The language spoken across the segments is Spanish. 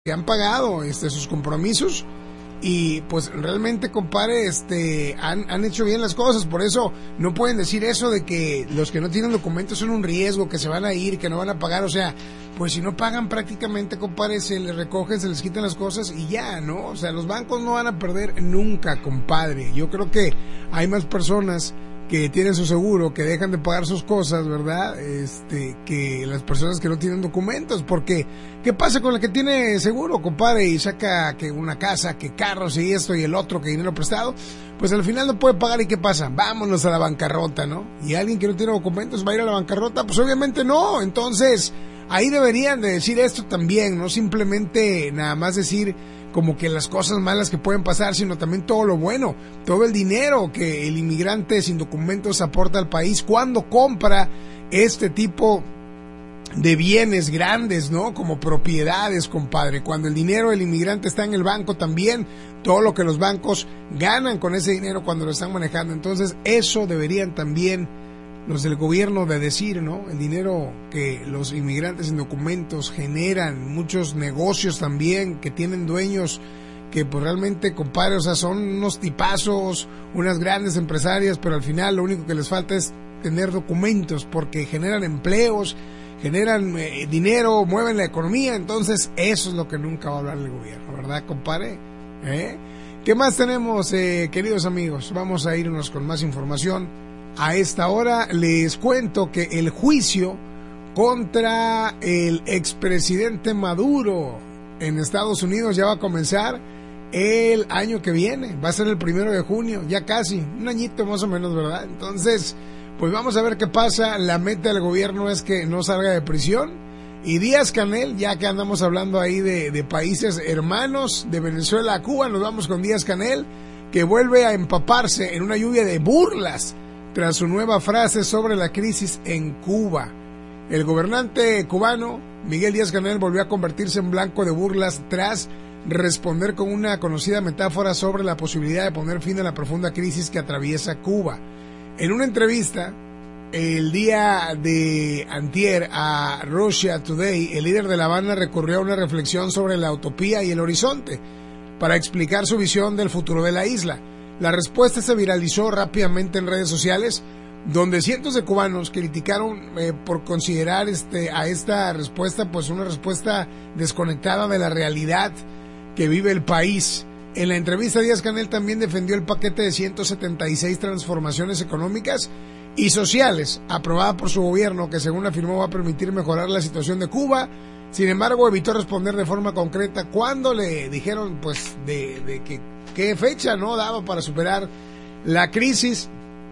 que han pagado sus compromisos y pues realmente, compadre, han hecho bien las cosas. Por eso no pueden decir eso de que los que no tienen documentos son un riesgo, que se van a ir, que no van a pagar. O sea, pues si no pagan prácticamente, compadre, se les recogen, se les quitan las cosas y ya, ¿no? O sea, los bancos no van a perder nunca, compadre. Yo creo que hay más personas que tienen su seguro, que dejan de pagar sus cosas, ¿verdad? Que las personas que no tienen documentos, porque ¿qué pasa con el que tiene seguro, compadre? Y saca que una casa, que carros y esto y el otro, que dinero prestado, pues al final no puede pagar. ¿Y qué pasa? Vámonos a la bancarrota, ¿no? Y alguien que no tiene documentos va a ir a la bancarrota, pues obviamente no. Entonces, ahí deberían de decir esto también, no simplemente nada más decir como que las cosas malas que pueden pasar, sino también todo lo bueno, todo el dinero que el inmigrante sin documentos aporta al país cuando compra este tipo de bienes grandes, ¿no? Como propiedades, compadre. Cuando el dinero del inmigrante está en el banco también, todo lo que los bancos ganan con ese dinero cuando lo están manejando. Entonces, eso deberían también los del gobierno de decir, ¿no? El dinero que los inmigrantes sin documentos generan, muchos negocios también que tienen dueños que pues realmente, compadre, o sea, son unos tipazos, unas grandes empresarias, pero al final lo único que les falta es tener documentos, porque generan empleos, generan dinero, mueven la economía. Entonces eso es lo que nunca va a hablar el gobierno, ¿verdad, compadre? ¿Qué más tenemos, queridos amigos? Vamos a irnos con más información. A esta hora les cuento que el juicio contra el expresidente Maduro en Estados Unidos ya va a comenzar el año que viene. Va a ser el 1 de junio, ya casi, un añito más o menos, ¿verdad? Entonces, pues vamos a ver qué pasa. La meta del gobierno es que no salga de prisión. Y Díaz-Canel, ya que andamos hablando ahí de países hermanos, de Venezuela a Cuba, nos vamos con Díaz-Canel, que vuelve a empaparse en una lluvia de burlas tras su nueva frase sobre la crisis en Cuba. El gobernante cubano, Miguel Díaz-Canel, volvió a convertirse en blanco de burlas tras responder con una conocida metáfora sobre la posibilidad de poner fin a la profunda crisis que atraviesa Cuba. En una entrevista, el día de antier a Russia Today, el líder de La Habana recurrió a una reflexión sobre la utopía y el horizonte para explicar su visión del futuro de la isla. La respuesta se viralizó rápidamente en redes sociales, donde cientos de cubanos criticaron por considerar a esta respuesta pues una respuesta desconectada de la realidad que vive el país. En la entrevista, Díaz-Canel también defendió el paquete de 176 transformaciones económicas y sociales aprobada por su gobierno, que según afirmó va a permitir mejorar la situación de Cuba. Sin embargo, evitó responder de forma concreta cuando le dijeron pues de qué fecha no daba para superar la crisis.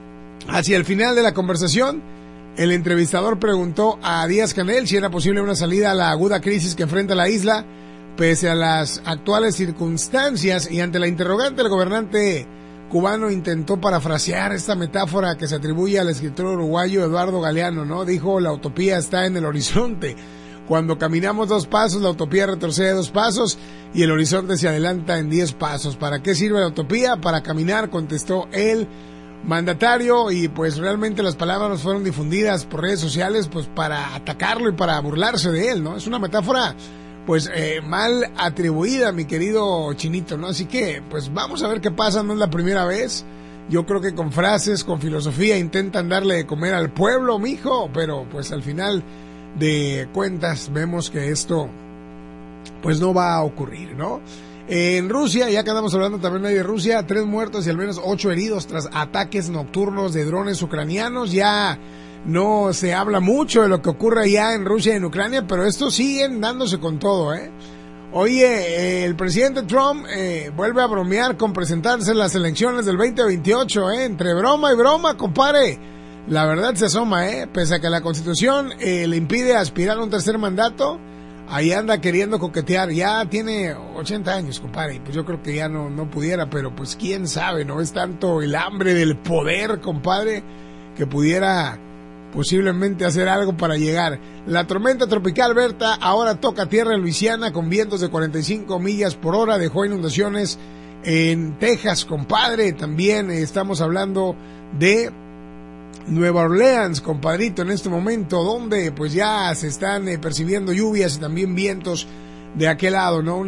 Hacia el final de la conversación, el entrevistador preguntó a Díaz-Canel si era posible una salida a la aguda crisis que enfrenta la isla pese a las actuales circunstancias, y ante la interrogante el gobernante cubano intentó parafrasear esta metáfora que se atribuye al escritor uruguayo Eduardo Galeano, ¿no? Dijo: la utopía está en el horizonte. Cuando caminamos 2 pasos, la utopía retrocede 2 pasos y el horizonte se adelanta en 10 pasos. ¿Para qué sirve la utopía? Para caminar, contestó el mandatario, y pues realmente las palabras fueron difundidas por redes sociales pues para atacarlo y para burlarse de él, ¿no? Es una metáfora pues mal atribuida, mi querido Chinito, ¿no? Así que pues vamos a ver qué pasa, no es la primera vez. Yo creo que con frases, con filosofía intentan darle de comer al pueblo, mijo, pero pues al final de cuentas vemos que esto pues no va a ocurrir, ¿no? En Rusia, ya que andamos hablando también de Rusia, 3 muertos y al menos 8 heridos tras ataques nocturnos de drones ucranianos. Ya no se habla mucho de lo que ocurre allá en Rusia y en Ucrania, pero estos siguen dándose con todo, ¿eh? Oye, el presidente Trump vuelve a bromear con presentarse en las elecciones del 2028, entre broma y broma, compadre. La verdad se asoma, pese a que la Constitución le impide aspirar a un tercer mandato, ahí anda queriendo coquetear. Ya tiene 80 años, compadre, y pues yo creo que ya no pudiera, pero pues quién sabe, ¿no? Es tanto el hambre del poder, compadre, que pudiera posiblemente hacer algo para llegar. La tormenta tropical Berta ahora toca tierra en Luisiana con vientos de 45 millas por hora, dejó inundaciones en Texas, compadre. También estamos hablando de Nueva Orleans, compadrito, en este momento, donde pues ya se están percibiendo lluvias y también vientos de aquel lado, ¿no?